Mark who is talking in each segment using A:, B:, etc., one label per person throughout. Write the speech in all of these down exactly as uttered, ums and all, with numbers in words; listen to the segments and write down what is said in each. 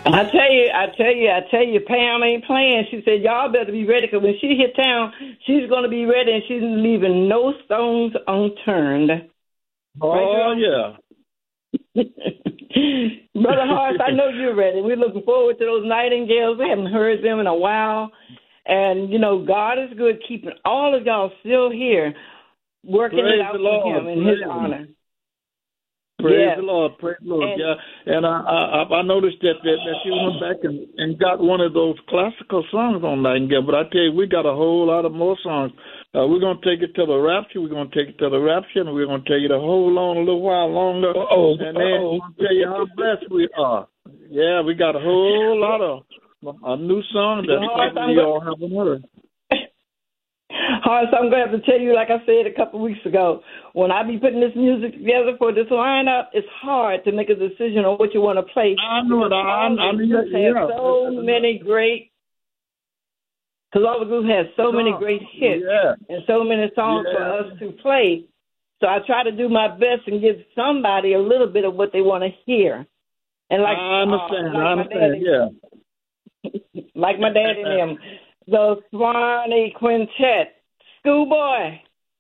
A: I tell you, I tell you, I tell you, Pam ain't playing. She said, y'all better be ready because when she hit town, she's going to be ready and she's leaving no stones unturned.
B: Oh, right,
A: yeah. Brother Horace, I know you're ready. We're looking forward to those nightingales. We haven't heard them in a while. And, you know, God is good keeping all of y'all still here, working
B: Praise
A: it out
B: the
A: for
B: Lord.
A: him in
B: Praise
A: his honor.
B: Praise
A: yes.
B: the Lord, praise the Lord,
A: and,
B: yeah. And I, I I noticed that that, that you went back and, and got one of those classical songs on Nightingale. But I tell you, we got a whole lot of more songs. Uh, we're gonna take it to the rapture. We're gonna take it to the rapture, and we're gonna tell you to hold on a little while longer.
C: Uh-oh.
B: And then we're gonna tell you how blessed we are. Yeah, we got a whole lot of a new song that probably you all haven't heard.
A: Horace, I'm going to have to tell you, like I said a couple of weeks ago, when I be putting this music together for this lineup, it's hard to make a decision on what you want to play.
B: I know it. I, I mean,
A: have
B: yeah.
A: so many great, because all the group has so many great hits
B: yeah.
A: and so many songs
B: yeah.
A: for us to play. So I try to do my best and give somebody a little bit of what they want to hear. And like
B: I understand.
A: Uh, like
B: I understand.
A: Daddy,
B: yeah.
A: Like my dad and them, the Swanee Quintet. Schoolboy.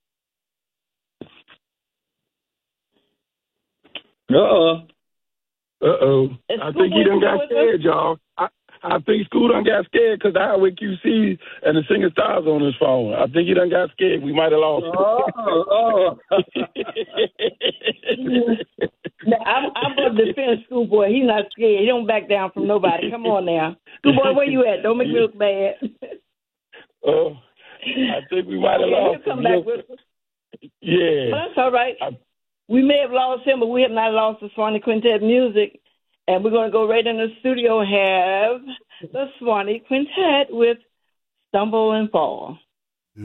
B: Uh-oh.
C: Uh-oh. I think he done got scared, y'all. I, I think School done got scared because the Highway Q C and the Singer Stars on his phone. I think he done got scared. We might have lost.
B: Oh, oh.
A: Now, I'm, I'm going to defend Schoolboy. He's not scared. He don't back down from nobody. Come on now. Schoolboy, where you at? Don't make me look bad.
C: Oh. I think we might have
A: yeah,
C: lost
A: he'll come
C: him.
A: back with us.
C: Yeah.
A: Well, that's all right. I, we may have lost him, but we have not lost the Swanee Quintet music. And we're going to go right in the studio and have the Swanee Quintet with Stumble and Fall.